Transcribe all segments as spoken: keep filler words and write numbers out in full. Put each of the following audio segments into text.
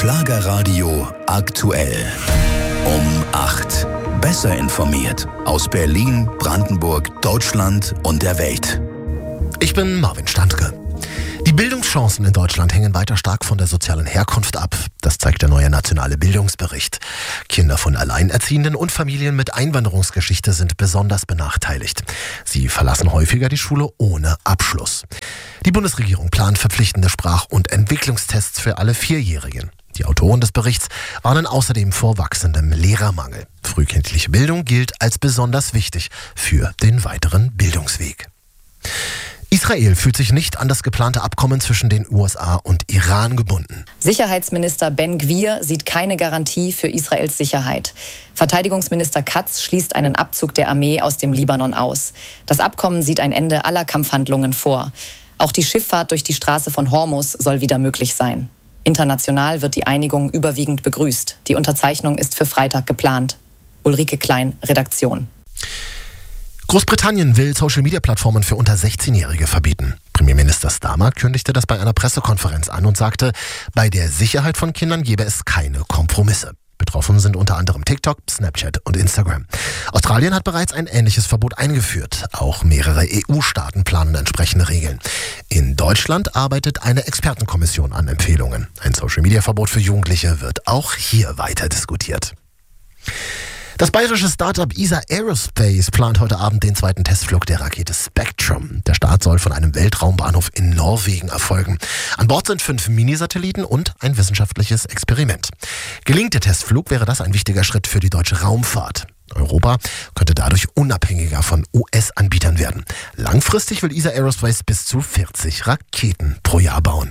Schlagerradio aktuell. Um acht. Besser informiert aus Berlin, Brandenburg, Deutschland und der Welt. Ich bin Marvin Standke. Die Bildungschancen in Deutschland hängen weiter stark von der sozialen Herkunft ab. Das zeigt der neue nationale Bildungsbericht. Kinder von Alleinerziehenden und Familien mit Einwanderungsgeschichte sind besonders benachteiligt. Sie verlassen häufiger die Schule ohne Abschluss. Die Bundesregierung plant verpflichtende Sprach- und Entwicklungstests für alle Vierjährigen. Die Autoren des Berichts warnen außerdem vor wachsendem Lehrermangel. Frühkindliche Bildung gilt als besonders wichtig für den weiteren Bildungsweg. Israel fühlt sich nicht an das geplante Abkommen zwischen den U S A und Iran gebunden. Sicherheitsminister Ben Gvir sieht keine Garantie für Israels Sicherheit. Verteidigungsminister Katz schließt einen Abzug der Armee aus dem Libanon aus. Das Abkommen sieht ein Ende aller Kampfhandlungen vor. Auch die Schifffahrt durch die Straße von Hormuz soll wieder möglich sein. International wird die Einigung überwiegend begrüßt. Die Unterzeichnung ist für Freitag geplant. Ulrike Klein, Redaktion. Großbritannien will Social-Media-Plattformen für unter sechzehnjährige verbieten. Premierminister Starmer kündigte das bei einer Pressekonferenz an und sagte, bei der Sicherheit von Kindern gebe es keine Kompromisse. Betroffen sind unter anderem TikTok, Snapchat und Instagram. Australien hat bereits ein ähnliches Verbot eingeführt. Auch mehrere E U-Staaten planen entsprechende Regeln. In Deutschland arbeitet eine Expertenkommission an Empfehlungen. Ein Social-Media-Verbot für Jugendliche wird auch hier weiter diskutiert. Das bayerische Startup E S A Aerospace plant heute Abend den zweiten Testflug der Rakete Spectrum. Der Start soll von einem Weltraumbahnhof in Norwegen erfolgen. An Bord sind fünf Minisatelliten und ein wissenschaftliches Experiment. Gelingt der Testflug, wäre das ein wichtiger Schritt für die deutsche Raumfahrt. Europa könnte dadurch unabhängiger von U S-Anbietern werden. Langfristig will E S A Aerospace bis zu vierzig Raketen pro Jahr bauen.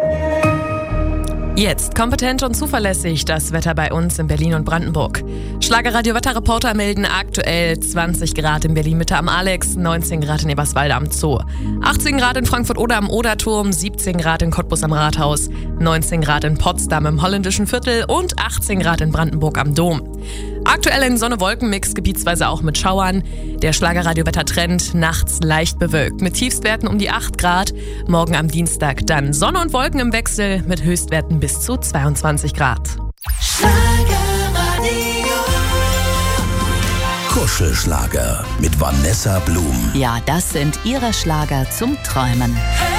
Jetzt kompetent und zuverlässig das Wetter bei uns in Berlin und Brandenburg. Schlagerradio-Wetterreporter melden aktuell zwanzig Grad in Berlin-Mitte am Alex, neunzehn Grad in Eberswalde am Zoo, achtzehn Grad in Frankfurt-Oder am Oderturm, siebzehn Grad in Cottbus am Rathaus, neunzehn Grad in Potsdam im Holländischen Viertel und achtzehn Grad in Brandenburg am Dom. Aktuell ein Sonne-Wolken-Mix, gebietsweise auch mit Schauern. Der Schlagerradio-Wettertrend nachts leicht bewölkt mit Tiefstwerten um die acht Grad. Morgen am Dienstag dann Sonne und Wolken im Wechsel mit Höchstwerten bis zu zweiundzwanzig Grad. Kuschelschlager mit Vanessa Blum. Ja, das sind ihre Schlager zum Träumen.